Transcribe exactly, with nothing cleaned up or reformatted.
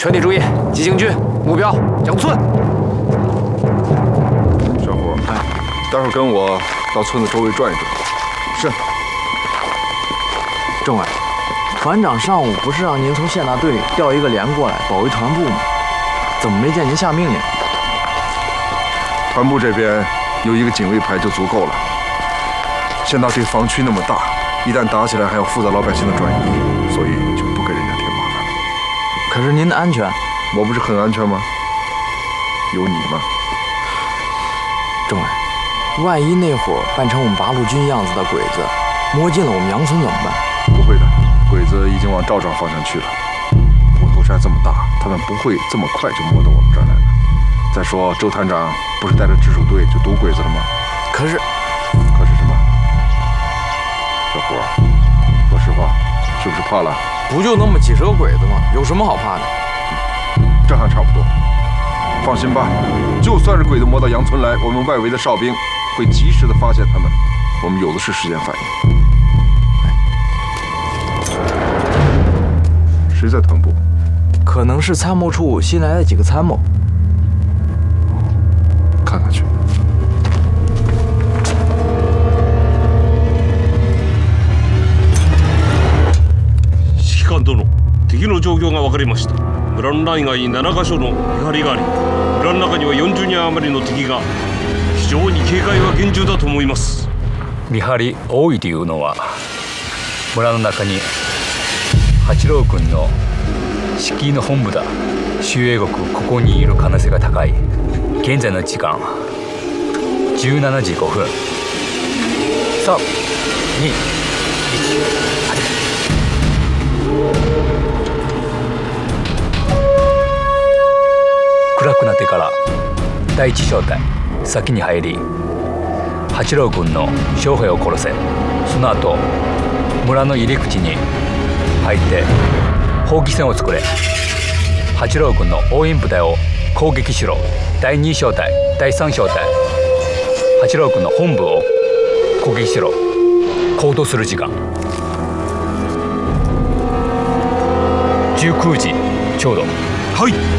全体注意，急行军，目标杨村。 小虎，哎，待会儿跟我到村子周围转一转。是。 政委，团长上午不是让您从县大队调一个连过来保卫团部吗？怎么没见您下命令？ 团部这边有一个警卫排就足够了。县大队防区那么大，一旦打起来还要负责老百姓的转移，所以就不给人家添麻烦。 可是您的安全， 我不是很安全吗？有你吗？ 政委，万一那伙扮成我们八路军样子的鬼子摸进了我们杨村怎么办？ 不会的，鬼子已经往赵庄方向去了。虎头山这么大，他们不会这么快就摸到我们这儿来了。再说周团长不是带着直属队就堵鬼子了吗？ 可是， 可是什么？小虎，说实话，是不是怕了？ 不就那么几十个鬼子吗？有什么好怕的？ 这还差不多。放心吧，就算是鬼子摸到杨村来，我们外围的哨兵会及时的发现他们，我们有的是时间反应。谁在团部？ 可能是参谋处新来的几个参谋。 看看去。 指揮官殿、敵の状況が分かりました。村の内外にななか所の見張りがあり、村の中にはよんじゅうにん余りの敵が、非常に警戒は厳重だと思います。 見張り多いというのは、村の中に八郎君の敷居の本部だ。周英国ここにいる可能性が高い。現在の時間じゅうしちじごふん。さん、に、いち、はち。暗くなってから第一小隊先に入り、八郎君の将兵を殺せ。その後村の入り口に入って砲撃戦を作れ。八郎君の応援部隊を攻撃しろ。第二小隊第三小隊、八郎君の本部を攻撃しろ。行動する時間じゅうくじちょうど。 はい。